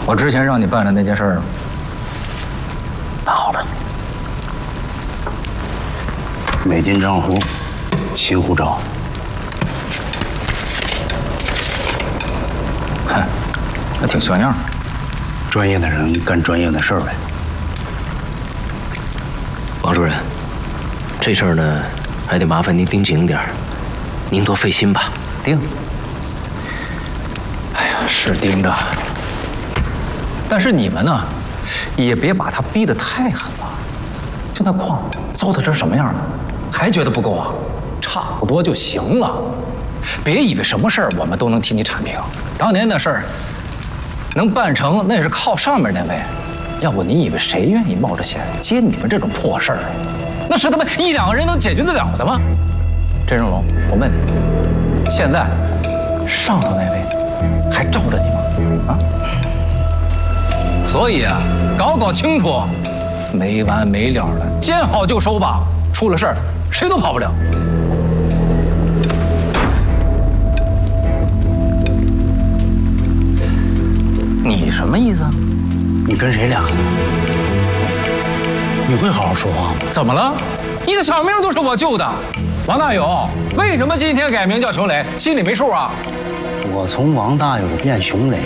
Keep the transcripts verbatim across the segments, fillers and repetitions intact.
我之前让你办的那件事儿办好了，美金账户，新护照。 嗨，那挺像样。 专业的人干专业的事儿呗。 王主任，这事儿呢，还得麻烦您盯紧点儿，您多费心吧。 盯。哎呀，是盯着。但是你们呢，也别把他逼得太狠了。就那矿糟蹋成什么样了，还觉得不够啊？差不多就行了。别以为什么事儿我们都能替你铲平。当年那事儿能办成，那也是靠上面那位。要不你以为谁愿意冒着险接你们这种破事儿？那是他们一两个人能解决得了的吗？陈胜龙，我问你，现在上头那位还罩着你吗？啊？所以啊，搞搞清楚，没完没了的，见好就收吧。出了事儿，谁都跑不了。你什么意思啊？ 你跟谁俩？你会好好说话吗？ 怎么了？你的小命都是我救的。王大勇，为什么今天改名叫熊磊？心里没数啊？ 我从王大勇变熊磊，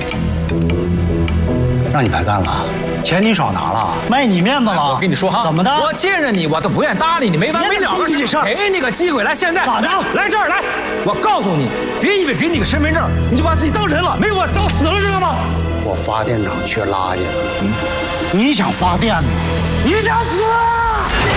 让你白干了，钱你少拿了，卖你面子了。 我跟你说哈， 怎么的？ 我见着你我都不愿搭理你，没完没了的这事儿。 给你个机会，来，现在咋的？ 来这儿来！我告诉你，别以为给你个身份证，你就把自己当人了，没我早死了，知道吗？ 我发电厂缺垃圾了，嗯，你想发电呢？你想死？